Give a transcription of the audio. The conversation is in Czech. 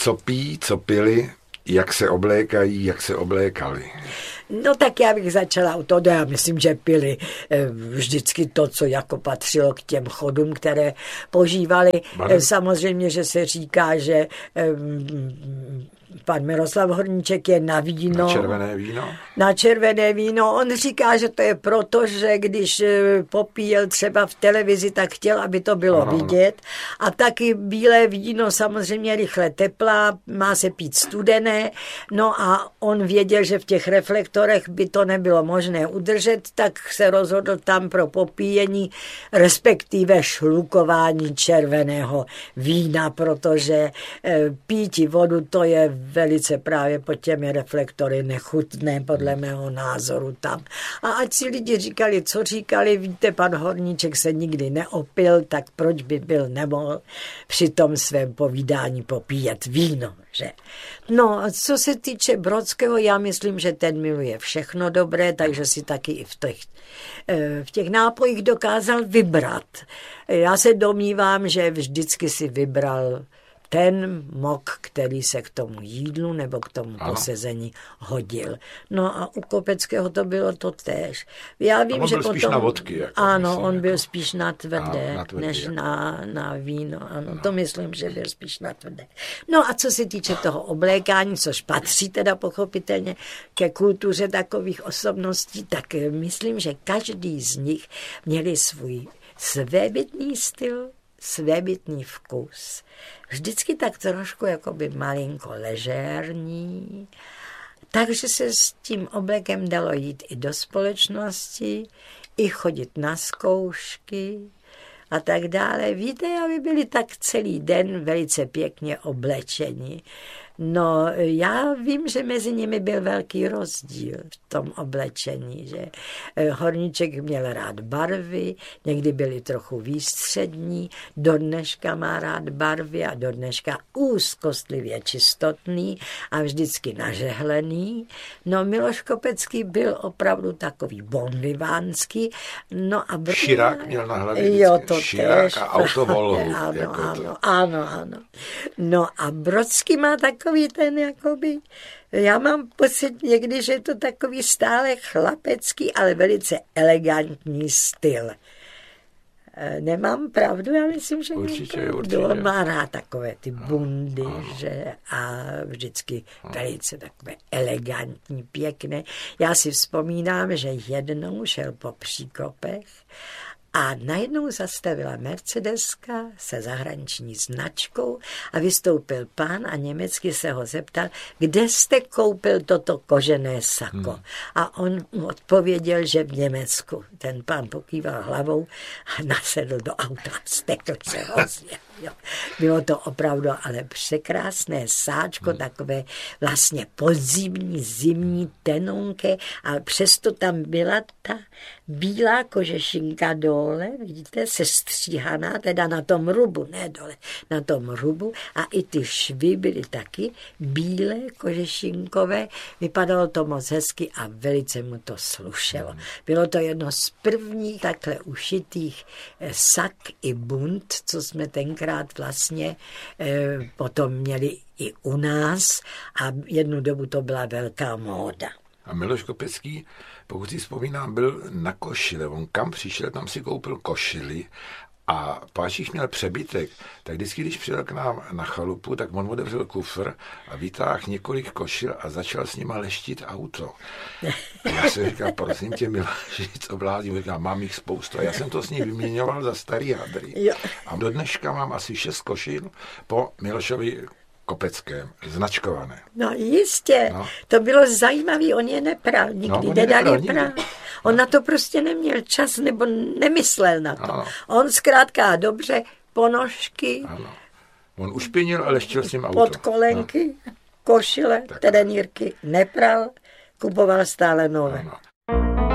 co pijí, co pili, jak se oblékají, jak se oblékali. No tak já bych začala u toho, já myslím, že pili vždycky to, co jako patřilo k těm chodům, které požívali. Samozřejmě, že se říká, že pan Miroslav Horníček je na víno. Na červené víno? Na červené víno. On říká, že to je proto, že když popíjel třeba v televizi, tak chtěl, aby to bylo vidět. A taky bílé víno samozřejmě rychle teplá, má se pít studené. No a on věděl, že v těch reflektorech by to nebylo možné udržet, tak se rozhodl tam pro popíjení, respektive šlukování červeného vína, protože píti vodu, to je velice právě pod těmi reflektory nechutné, podle mého názoru tam. A ať si lidi říkali, co říkali, víte, pan Horníček se nikdy neopil, tak proč by byl nemohl při tom svém povídání popíjet víno, že? No, a co se týče Brodského, já myslím, že ten miluje všechno dobré, takže si taky i v těch nápojích dokázal vybrat. Já se domnívám, že vždycky si vybral ten mok, který se k tomu jídlu nebo k tomu posezení hodil. No a u Kopeckého to bylo to též. Já vím, že potom... spíš na vodky. Jako ano, myslím, on byl jako... spíš na tvrdé, než na víno. Ano, to myslím, že byl spíš na tvrdé. No a co se týče toho oblékání, což patří teda pochopitelně ke kultuře takových osobností, tak myslím, že každý z nich měli svůj svébytný styl, svébytný vkus. Vždycky tak trošku jakoby malinko ležérní, takže se s tím oblekem dalo jít i do společnosti, i chodit na zkoušky a tak dále. Víte, aby byli tak celý den velice pěkně oblečeni. No, já vím, že mezi nimi byl velký rozdíl v tom oblečení, že Horníček měl rád barvy, někdy byly trochu výstřední, do dneška má rád barvy a do dneška úzkostlivě čistotný a vždycky nažehlený. No, Miloš Kopecký byl opravdu takový bonvivánský. No a Širák měl na hlavě vždycky. Jo, to Širák též. A autovolhu. Ano. No a Brodský má takový ten jakoby, já mám pocit někdy, že je to takový stále chlapecký, ale velice elegantní styl. Nemám pravdu, já myslím, že určitě. On má rád takové ty bundy, že a vždycky velice takové elegantní, pěkné. Já si vzpomínám, že jednou šel po Příkopech a najednou zastavila Mercedeska se zahraniční značkou a vystoupil pán a německy se ho zeptal, kde jste koupil toto kožené sako. A on mu odpověděl, že v Německu. Ten pán pokýval hlavou a nasedl do auta a stekl se rozjel. Bylo to opravdu ale překrásné sáčko, takové vlastně podzimní, zimní tenonké, ale přesto tam byla ta bílá kožešinka dole, vidíte, sestříhaná, teda na tom rubu, ne dole, na tom rubu a i ty švy byly taky bílé, kožešinkové, vypadalo to moc hezky a velice mu to slušelo. Bylo to jedno z prvních takhle ušitých sak i bund, co jsme tenkrát vlastně potom měli i u nás a jednu dobu to byla velká móda. A Miloš Kopecký, pokud si vzpomínám, byl na košile. On kam přišel, tam si koupil košili a páčích měl přebytek. Tak vždycky, když přijel k nám na chalupu, tak on otevřel kufr a vytáhl několik košil a začal s nima leštit auto. A já jsem říkal, prosím tě, Miloši, co blázím, říkám, mám jich spoustu. A já jsem to s ním vyměňoval za starý hadry. A do dneška mám asi 6 košil po Milošovi Kopeckém, značkované. No jistě, to bylo zajímavé, on je nepral nikdy, nedal je prát. On na to prostě neměl čas, nebo nemyslel na to. On zkrátka dobře, ponožky. On ušpinil a leštil s ním auto. Podkolenky, košile, terenírky nepral, kupoval stále nové.